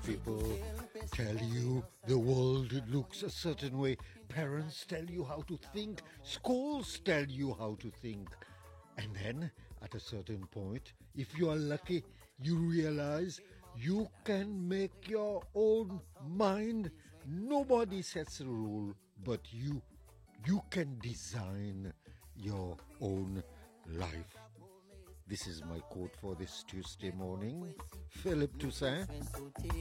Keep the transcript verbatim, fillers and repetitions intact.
People tell you the world looks a certain way. Parents tell you how to think. Schools tell you how to think. And then, at a certain point, if you are lucky, you realize you can make your own mind. Nobody sets a rule, but you. You can design your own life. This is my quote for this Tuesday morning. Philip Toussaint.